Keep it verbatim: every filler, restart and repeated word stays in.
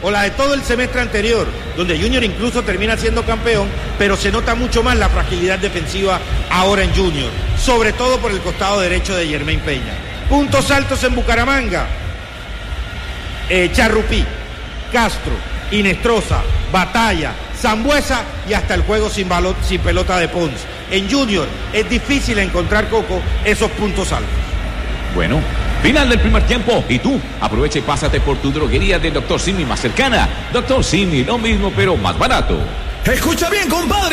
o la de todo el semestre anterior, donde Junior incluso termina siendo campeón, pero se nota mucho más la fragilidad defensiva ahora en Junior, sobre todo por el costado derecho de Jermaine Peña. Puntos altos en Bucaramanga. Eh, Charrupí, Castro, Inestrosa, Batalla, Sambuesa y hasta el juego sin, balot, sin pelota de Pons. En Junior es difícil encontrar, Coco, esos puntos altos. Bueno, final del primer tiempo y tú aprovecha y pásate por tu droguería de doctor Simi más cercana. doctor Simi, lo mismo pero más barato. Escucha bien, compadre.